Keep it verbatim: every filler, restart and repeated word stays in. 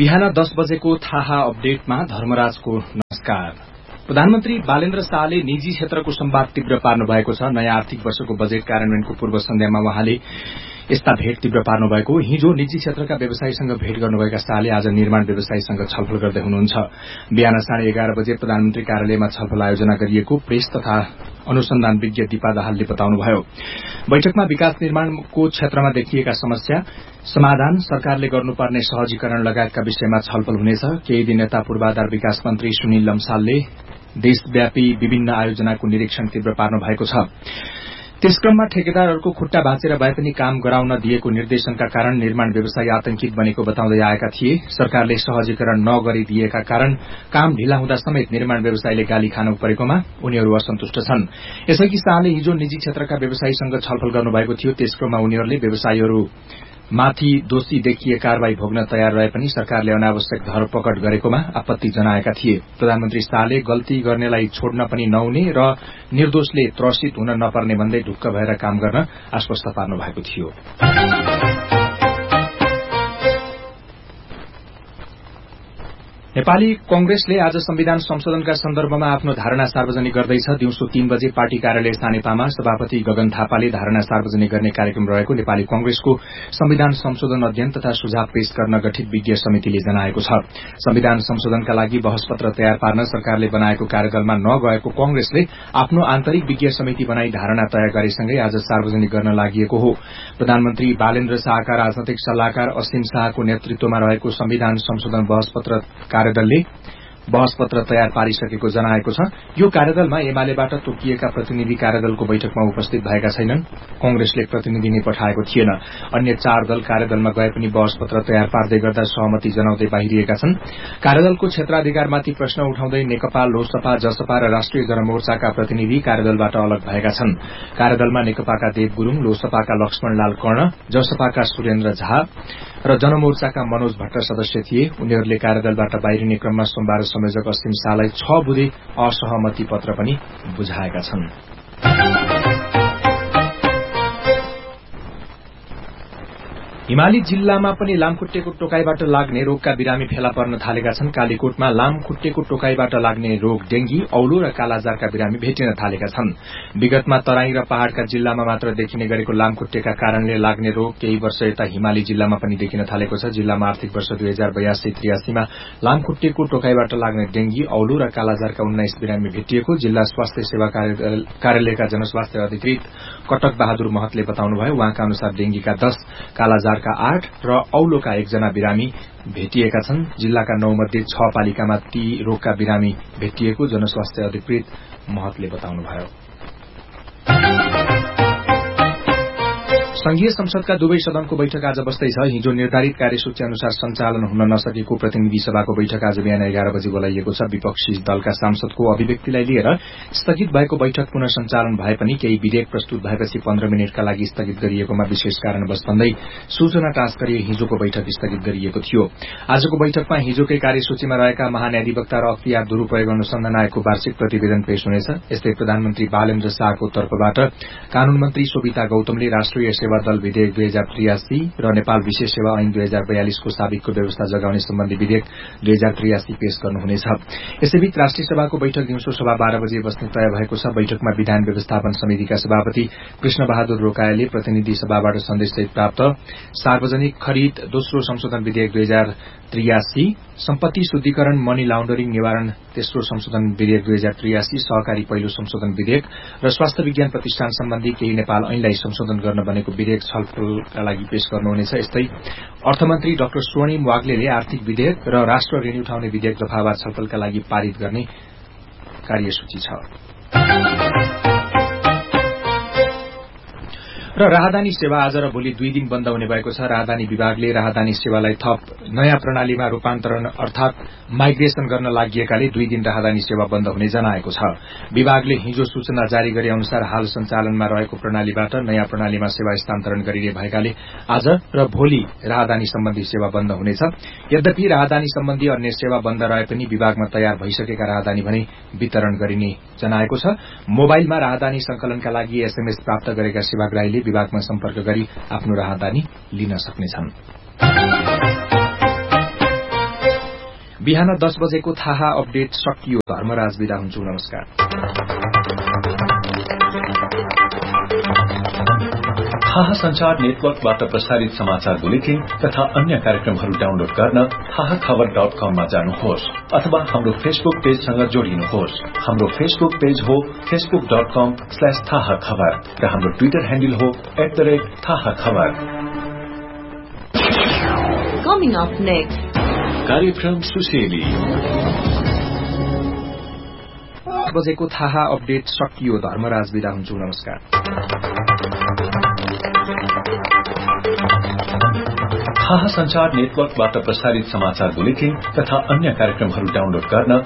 बिहान दस बजेको थाहा अपडेटमा धर्मराजको नमस्कार। प्रधानमन्त्री बालेन्द्र शाहले निजी क्षेत्रको संवाद तीव्र पार्नु भएको छ। नयाँ आर्थिक वर्षको बजेट कार्यान्वयनको पूर्व सन्ध्यामा वहाँले यस्ता भेट तीव्र पार्नु भएको। हिजो निजी क्षेत्रका व्यवसायीसँग भेट गर्नुभएका शाहले आज निर्माण व्यवसायीसँग छलफल गर्दै हुनुहुन्छ। बिहान साढे एघार बजे प्रधानमन्त्री कार्यालयमा छलफल आयोजना गरिएको प्रेस तथा अनुसन्धान विज्ञ दीपा दाहालले बताउनुभयो। बैठकमा विकास निर्माणको क्षेत्रमा देखिएका समस्या समाधान, सरकारले गर्नुपर्ने सहजीकरण लगायतका विषयमा छलफल हुनेछ। केही दिन यता पूर्वाधार विकास मन्त्री सुनिल लम्सालले देशव्यापी विभिन्न आयोजनाको निरीक्षण तीव्र पार्नु भएको छ। त्यसक्रममा ठेकेदारहरूको खुट्टा भाँचेर भए पनि काम गराउन दिएको निर्देशनका कारण निर्माण व्यवसायी आतंकित बनेको बताउँदै आएका थिए। सरकारले सहजीकरण नगरिदिएका कारण काम ढिला हुँदा समेत निर्माण व्यवसायीले गाली खानु परेकोमा उनीहरू असन्तुष्ट छन्। यसअघि शाहले हिजो निजी क्षेत्रका व्यवसायीसँग छलफल गर्नुभएको थियो। त्यसक्रममा उनीहरूले व्यवसायीहरू माथि दोषी देखिए कारवाही भोग्न तयार रहे पनि सरकारले अनावश्यक धरपकड गरेकोमा आपत्ति जनाएका थिए। प्रधानमन्त्री शाहले गल्ती गर्नेलाई छोड्न पनि नहुने र निर्दोषले त्रसित हुन नपर्ने भन्दै ढुक्क भएर काम गर्न आश्वस्त पार्नु भएको थियो। नेपाली कंग्रेसले आज संविधान संशोधनका सन्दर्भमा आफ्नो धारणा सार्वजनिक गर्दैछ। दिउँसो तीन बजे पार्टी कार्यालय सानेपामा सभापति गगन थापाले धारणा सार्वजनिक गर्ने कार्यक्रम रहेको नेपाली कंग्रेसको संविधान संशोधन अध्ययन तथा सुझाव पेश गर्न गठित विज्ञ समितिले जनाएको छ। संविधान संशोधनका लागि बहसपत्र तयार पार्न सरकारले बनाएको कार्यदलमा नगएको कंग्रेसले आफ्नो आन्तरिक विज्ञ समिति बनाई धारणा तय गरेसँगै आज सार्वजनिक गर्न लागि हो। प्रधानमन्त्री बालेन्द्र शाहका राजनैतिक सल्लाहकार असीम शाहको नेतृत्वमा रहेको संविधान संशोधन बहसपत्र कार्यदलले बहसपत्र तयार पारिसकेको जनाएको छ। यो कार्यदलमा एमालेबाट तोकिएका प्रतिनिधि कार्यदलको बैठकमा उपस्थित भएका छैनन्। कंग्रेसले प्रतिनिधि नै पठाएको थिएन। अन्य चार दल कार्यदलमा गए पनि बहसपत्र तयार पार्दै गर्दा सहमति जनाउँदै बाहिरिएका छन्। कार्यदलको क्षेत्राधिकारमाथि प्रश्न उठाउँदै नेकपा, लोसपा, जसपा र राष्ट्रिय जनमोर्चाका प्रतिनिधि कार्यदलबाट अलग भएका छन्। कार्यदलमा नेकपाका देव गुरूङ, लोसपाका लक्ष्मणलाल कर्ण, जसपाका सुरेन्द्र झा र जनमोर्चाका मनोज भट्ट सदस्य थिए। उनीहरूले कार्यदलबाट बाहिरिने क्रममा सोमबार संयोजक असीम शाहलाई छ बुँदे असहमति पत्र पनि बुझाएका छन्। हिमाली जिल्लामा पनि लामखुट्टेको टोकाईबाट लाग्ने रोगका बिरामी फेला पर्न थालेका छन्। कालीकोटमा लामखुट्टेको टोकाईबाट लाग्ने रोग डेंगी, औलो र कालाजारका बिरामी भेटिन थालेका छन्। विगतमा तराई र पहाड़का जिल्लामा मात्र देखिने गरेको लामखुट्टेका कारणले लाग्ने रोग केही वर्ष यता हिमाली जिल्लामा पनि देखिन थालेको छ। जिल्लामा आर्थिक वर्ष दुई हजार बयासी त्रियासीमा लामखुट्टेको टोकाईबाट लाग्ने डेंगी, औलो र कालाजारका उन्नाइस बिरामी भेटिएको जिल्ला स्वास्थ्य सेवा कार्यालयका जनस्वास्थ्य अधिकृत कटक बहादुर महतले बताउनुभयो। उहाँका अनुसार डेंगीका दस, कालाजार का आठ र औलोका एकजना बिरामी भेटिएका छन्। जिल्लाका नौ मध्ये छ पालिकामा ती रोगका बिरामी भेटिएको जनस्वास्थ्य अधिकृत महतले बताउनुभयो। संघीय संसदका दुवै सदनको बैठक आज बस्दैछ। हिजो निर्धारित कार्यसूची अनुसार सञ्चालन हुन नसकेको प्रतिनिधि सभाको बैठक आज बिहान एघार बजे बोलाइएको छ। विपक्षी दलका सांसदको अभिव्यक्तिलाई लिएर स्थगित भएको बैठक पुनः सञ्चालन भए पनि केही विधेयक प्रस्तुत भएपछि पन्ध्र मिनटका लागि स्थगित गरिएकोमा विशेष कारणवश भन्दै सूचना टाँस गरी हिजोको बैठक स्थगित गरिएको थियो। आजको बैठकमा हिजोकै कार्यसूचीमा रहेका महान्यायाधिवक्ता र अख्तियार दुरूपयोग अनुसन्धान आयोगको वार्षिक प्रतिवेदन पेश हुनेछ। यस्तै प्रधानमन्त्री बालेन्द्र शाहको तर्फबाट कानून मन्त्री शोभिता गौतमले राष्ट्रिय सेवा दल विधेयक दुई हजार त्रियासी र नेपाल विशेष सेवा ऐन दुई हजार बयालिसको साबिकको व्यवस्था जगाउने सम्बन्धी विधेयक दुई हजार त्रियासी पेश गर्नुहुनेछ। यसैबीच राष्ट्रिय सभाको बैठक दिउँसो सभा बाह्र बजे बस्ने तय भएको छ। बैठकमा विधान व्यवस्थापन समितिका सभापति कृष्ण बहादुर रोकायाले प्रतिनिधि सभाबाट सन्देशसहित प्राप्त सार्वजनिक खरिद दोस्रो संशोधन विधेयक दुई हजार त्रियासी, सम्पत्ति शुद्धिकरण मनी लाउण्डरिङ निवारण तेस्रो संशोधन विधेयक दुई हजार त्रियासी, सहकारी पहिलो संशोधन विधेयक र स्वास्थ्य विज्ञान प्रतिष्ठान सम्बन्धी केही नेपाल ऐनलाई संशोधन गर्न बनेको विधेयक छलफलका लागि पेश गर्नुहुनेछ। यस्तै अर्थमन्त्री डाक्टर स्वर्णिम वाग्लेले आर्थिक विधेयक र राष्ट्र ऋण उठाउने विधेयक दफावार छलफलका लागि पारित गर्ने कार्यसूची छ। र राहदानी सेवा आज र भोलि दुई दिन बन्द हुने भएको छ। राहदानी विभागले राहदानी सेवालाई थप नयाँ प्रणालीमा रूपान्तरण अर्थात माइग्रेशन गर्न लागिएकाले दुई दिन राहदानी सेवा बन्द हुने जनाएको छ। विभागले हिजो सूचना जारी गरे अनुसार हाल सञ्चालनमा रहेको प्रणालीबाट नयाँ प्रणालीमा सेवा स्थानान्तरण गरिने भएकाले आज र भोलि राहदानी सम्बन्धी सेवा बन्द हुनेछ। यद्यपि राहदानी सम्बन्धी अन्य सेवा बन्द रहे पनि विभागमा तयार भइसकेका राहदानी भने वितरण गरिने जनाएको छ। मोबाइलमा राहदानी संकलनका लागि एसएमएस प्राप्त गरेका सेवाग्राहीले विभागमा सम्पर्क गरी आफ्नो राहदानी लिन सक्नेछन्। बिहान दस बजेको थाहा अपडेट सकियो। धर्मराज बिदा हुन्छु। नमस्कार। थाहा संचार नेटवर्कबाट प्रसारित समाचार बुलेटिन तथा अन्य कार्यक्रमहरू डाउनलोड गर्न थाहा खबर डट कममा जानुहोस् अथवा हाम्रो फेसबुक पेजसँग जोडिनुहोस्। हाम्रो फेसबुक पेज हो फेसबुक डट कम स्ल्याश थाहा खबर र हाम्रो ट्विटर ह्यान्डल हो एट द रेट थाहा खबर। Coming up next, कार्यक्रम सुसेली बजेको थाहा अपडेट सकियो। धर्मराज बिदा हुन्छु। नमस्कार। थाहा संचार नेटवर्कबाट प्रसारित समाचार बुलेटिन तथा अन्य कार्यक्रमहरू डाउनलोड गर्न